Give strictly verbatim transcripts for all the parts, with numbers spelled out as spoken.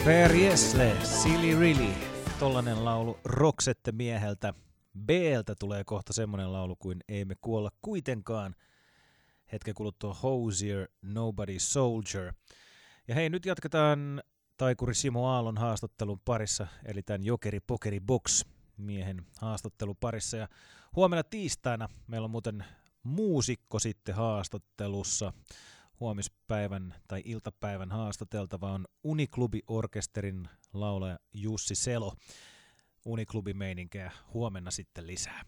Per Gessle, Silly Really. Tollanen laulu Roxette mieheltä. B:ltä tulee kohta semmonen laulu kuin Ei me kuolla kuitenkaan. Hetken kuluttua Hozier, Nobody Soldier. Ja hei, nyt jatketaan taikuri Simo Aallon haastattelun parissa, eli tämän Jokeri Pokeri Box miehen haastattelun parissa. Ja huomenna tiistaina meillä on muuten muusikko sitten haastattelussa. Huomispäivän tai iltapäivän haastateltava on Uniklubi-orkesterin laulaja Jussi Selo. Uniklubi-meininkejä huomenna sitten lisää.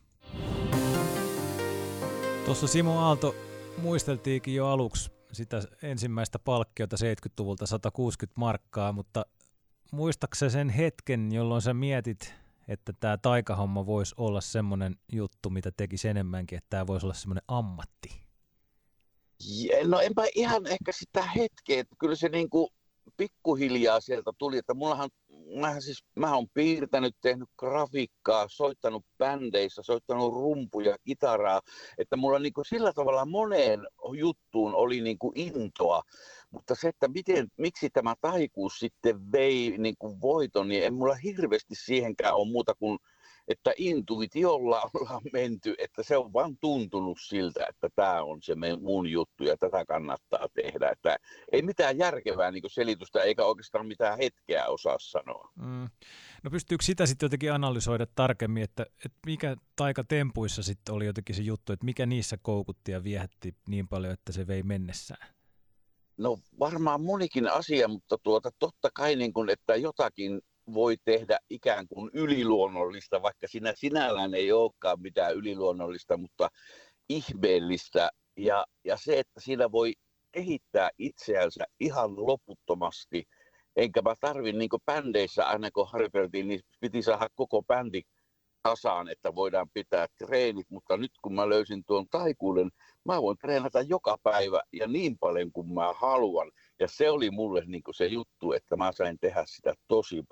Tuossa Simo Aalto muisteltiinkin jo aluksi sitä ensimmäistä palkkiota seitsemänkymmentäluvulta sata kuusikymmentä markkaa, mutta muistatko sen hetken, jolloin sä mietit, että tämä taikahomma voisi olla semmoinen juttu, mitä tekisi enemmänkin, että tämä voisi olla semmoinen ammatti? No enpä ihan ehkä sitä hetkeä, että kyllä se niinku pikkuhiljaa sieltä tuli, että mullahan, mähän siis, mä oon piirtänyt, tehnyt grafiikkaa, soittanut bändeissä, soittanut rumpuja, kitaraa, että mulla niinku sillä tavalla moneen juttuun oli niinku intoa, mutta se, että miten, miksi tämä taikuus sitten vei niinku voiton, niin en mulla hirveästi siihenkään ole muuta kuin että intuitiolla ollaan menty, että se on vaan tuntunut siltä, että tämä on se mun juttu ja tätä kannattaa tehdä. Että ei mitään järkevää niin kuin selitystä eikä oikeastaan mitään hetkeä osaa sanoa. Mm. No pystyykö sitä sitten jotenkin analysoida tarkemmin, että, että mikä taikatempuissa sitten oli jotenkin se juttu, että mikä niissä koukutti ja viehätti niin paljon, että se vei mennessään? No varmaan monikin asia, mutta tuota, totta kai niin kuin, että jotakin voi tehdä ikään kuin yliluonnollista, vaikka siinä sinällään ei olekaan mitään yliluonnollista, mutta ihmeellistä. Ja, ja se, että siinä voi kehittää itseänsä ihan loputtomasti. Enkä mä tarvin niin kuin bändeissä, aina kun harjoiteltiin, niin piti saada koko bändi kasaan, että voidaan pitää treenit. Mutta nyt kun mä löysin tuon taikuuden, mä voin treenata joka päivä ja niin paljon kuin mä haluan. Ja se oli mulle niin kuin se juttu, että mä sain tehdä sitä tosi